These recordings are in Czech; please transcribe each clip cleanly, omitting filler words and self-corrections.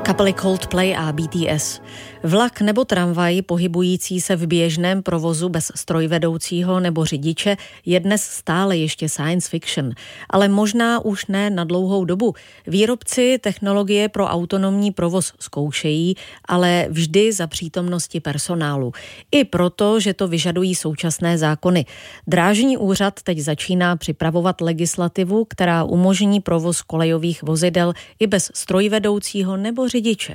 kapely Coldplay a BTS. Vlak nebo tramvaj pohybující se v běžném provozu bez strojvedoucího nebo řidiče je dnes stále ještě science fiction, ale možná už ne na dlouhou dobu. Výrobci technologie pro autonomní provoz zkoušejí, ale vždy za přítomnosti personálu. I proto, že to vyžadují současné zákony. Drážní úřad teď začíná připravovat legislativu, která umožní provoz kolejových vozidel i bez strojvedoucího nebo řidiče.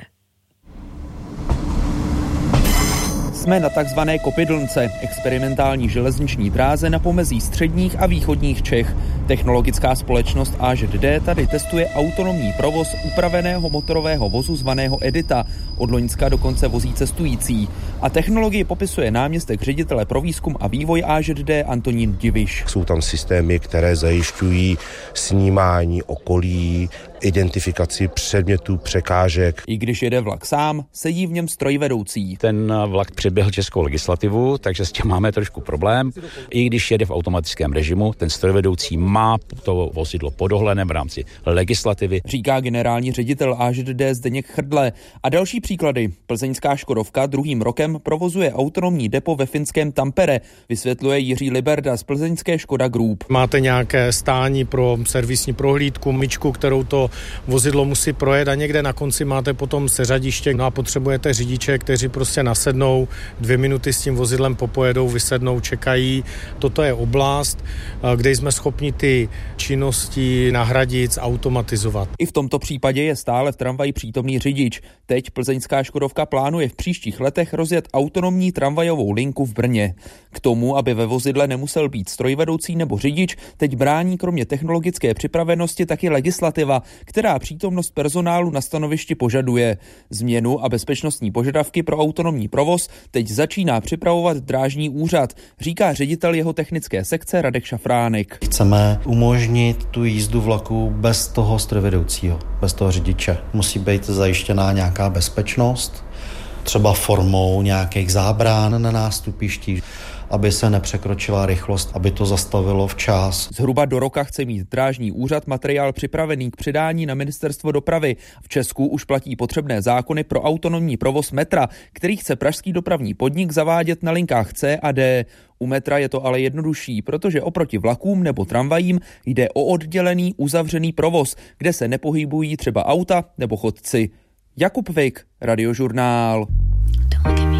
Jsme na takzvané Kopidlnce, experimentální železniční dráze na pomezí středních a východních Čech. Technologická společnost AŽD tady testuje autonomní provoz upraveného motorového vozu zvaného Edita. Od loňska dokonce vozí cestující. A technologii popisuje náměstek ředitele pro výzkum a vývoj AŽD Antonín Diviš. Jsou tam systémy, které zajišťují snímání okolí, identifikaci předmětů, překážek. I když jede vlak sám, sedí v něm strojvedoucí. Ten vlak předběhl českou legislativu, takže s tím máme trošku problém. I když jede v automatickém režimu, ten strojvedoucí má to vozidlo pod dohledem v rámci legislativy. Říká generální ředitel AŽD Zdeněk Chrdle. A další příklady. Plzeňská Škodovka druhým rokem provozuje autonomní depo ve finském Tampere, vysvětluje Jiří Liberda z plzeňské Škoda Group. Máte nějaké stání pro servisní prohlídku, myčku, kterou to vozidlo musí projet a někde na konci máte potom seřadiště, no a potřebujete řidiče, kteří prostě nasednou, 2 minuty s tím vozidlem popojedou, vysednou, čekají. Toto je oblast, kde jsme schopni ty činnosti nahradit, automatizovat. I v tomto případě je stále v tramvaji přítomný řidič. Teď plzeňská Škodovka plánuje v příštích letech rozjet autonomní tramvajovou linku v Brně. K tomu, aby ve vozidle nemusel být strojvedoucí nebo řidič, teď brání kromě technologické připravenosti taky legislativa, která přítomnost personálu na stanovišti požaduje. Změnu a bezpečnostní požadavky pro autonomní provoz teď začíná připravovat drážní úřad, říká ředitel jeho technické sekce Radek Šafránek. Chceme umožnit tu jízdu vlaku bez toho strojvedoucího, bez toho řidiče. Musí být zajištěná nějaká bezpečnost, třeba formou nějakých zábran na nástupišti, aby se nepřekročila rychlost, aby to zastavilo včas. Zhruba do roka chce mít drážní úřad materiál připravený k předání na ministerstvo dopravy. V Česku už platí potřebné zákony pro autonomní provoz metra, který chce pražský dopravní podnik zavádět na linkách C a D. U metra je to ale jednodušší, protože oproti vlakům nebo tramvajím jde o oddělený uzavřený provoz, kde se nepohybují třeba auta nebo chodci. Jakub Vik, Radiožurnál.